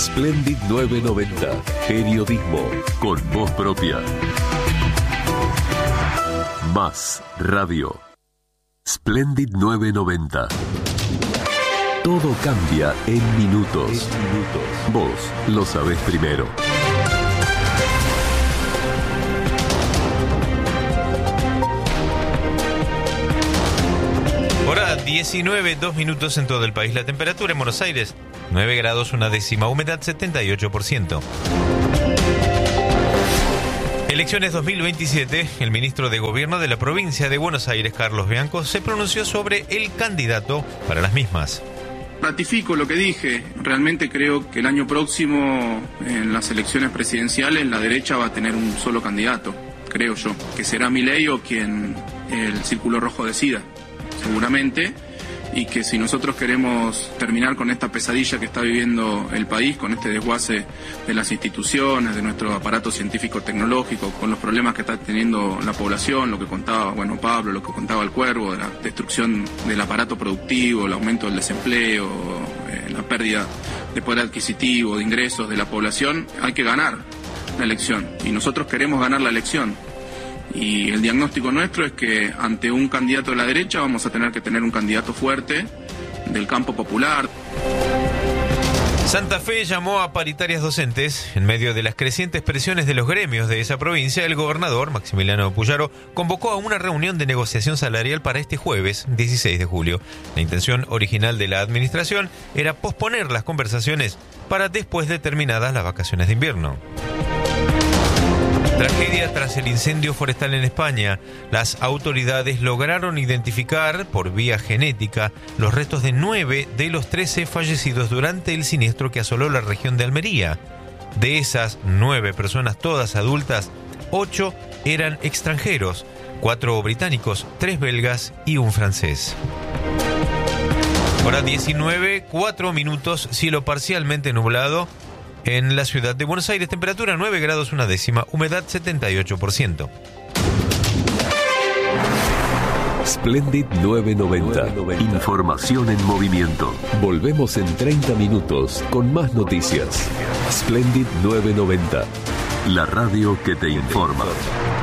Splendid 990. Periodismo con voz propia. Más radio. Splendid 990. Todo cambia en minutos. Vos lo sabés primero. Hora 19, 2 minutos en todo el país. La temperatura en Buenos Aires, 9 grados, 1/10. Humedad 78%. Elecciones 2027. El ministro de Gobierno de la provincia de Buenos Aires, Carlos Bianco, se pronunció sobre el candidato para las mismas. Ratifico lo que dije. Realmente creo que el año próximo, en las elecciones presidenciales, la derecha va a tener un solo candidato, creo yo, que será Milei o quien el Círculo Rojo decida, seguramente, y que si nosotros queremos terminar con esta pesadilla que está viviendo el país, con este desguace de las instituciones, de nuestro aparato científico-tecnológico, con los problemas que está teniendo la población, lo que contaba, Pablo, lo que contaba el Cuervo, de la destrucción del aparato productivo, el aumento del desempleo, la pérdida de poder adquisitivo, de ingresos de la población, hay que ganar la elección, y nosotros queremos ganar la elección. Y el diagnóstico nuestro es que ante un candidato de la derecha vamos a tener que tener un candidato fuerte del campo popular. Santa Fe llamó a paritarias docentes. En medio de las crecientes presiones de los gremios de esa provincia, el gobernador, Maximiliano Puyaro, convocó a una reunión de negociación salarial para este jueves, 16 de julio. La intención original de la administración era posponer las conversaciones para después de terminadas las vacaciones de invierno. Tragedia tras el incendio forestal en España. Las autoridades lograron identificar por vía genética los restos de 9 de los 13 fallecidos durante el siniestro que asoló la región de Almería. De esas 9 personas, todas adultas, 8 eran extranjeros, 4 británicos, 3 belgas y un francés. Hora 19, 4 minutos, cielo parcialmente nublado. En la ciudad de Buenos Aires, temperatura 9 grados 1/10, humedad 78%. Splendid 990. Información en movimiento. Volvemos en 30 minutos con más noticias. Splendid 990. La radio que te informa.